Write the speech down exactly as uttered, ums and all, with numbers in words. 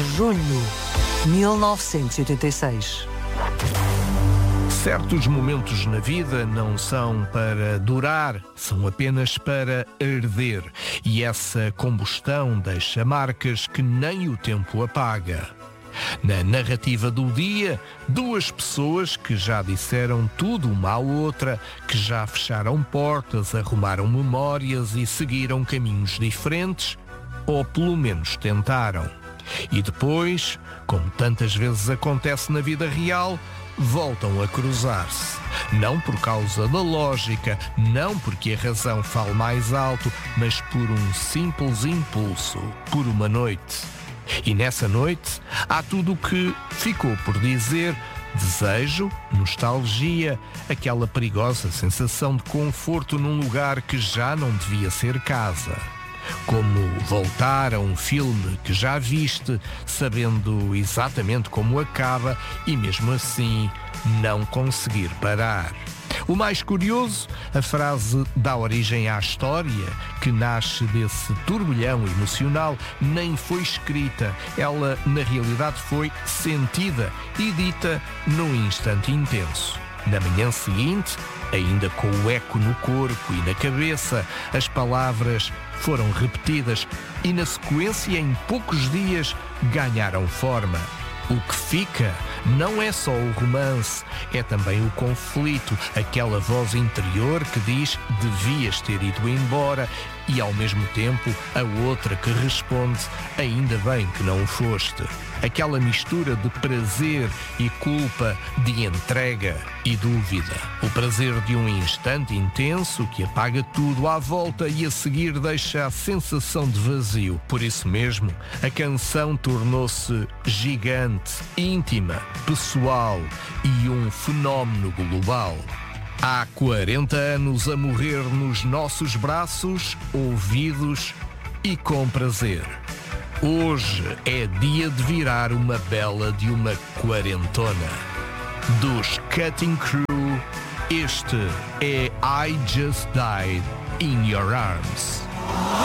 Junho, mil novecentos e oitenta e seis. Certos momentos na vida não são para durar, são apenas para arder. E essa combustão deixa marcas que nem o tempo apaga. Na narrativa do dia, duas pessoas que já disseram tudo uma à outra, que já fecharam portas, arrumaram memórias e seguiram caminhos diferentes, ou pelo menos tentaram. E depois, como tantas vezes acontece na vida real, voltam a cruzar-se. Não por causa da lógica, não porque a razão fale mais alto, mas por um simples impulso, por uma noite. E nessa noite há tudo o que ficou por dizer: desejo, nostalgia, aquela perigosa sensação de conforto num lugar que já não devia ser casa. Como voltar a um filme que já viste, sabendo exatamente como acaba e mesmo assim não conseguir parar. O mais curioso, a frase dá origem à história, que nasce desse turbilhão emocional, nem foi escrita. Ela, na realidade, foi sentida e dita num instante intenso. Na manhã seguinte, ainda com o eco no corpo e na cabeça, as palavras foram repetidas e, na sequência, em poucos dias, ganharam forma. O que fica não é só o romance, é também o conflito, aquela voz interior que diz devias ter ido embora e ao mesmo tempo a outra que responde ainda bem que não o foste. Aquela mistura de prazer e culpa, de entrega e dúvida. O prazer de um instante intenso que apaga tudo à volta e a seguir deixa a sensação de vazio. Por isso mesmo, a canção tornou-se gigante, íntima, pessoal e um fenómeno global. Há quarenta anos a morrer nos nossos braços, ouvidos e com prazer. Hoje é dia de virar uma bela de uma quarentona. Dos Cutting Crew, este é I Just Died in Your Arms.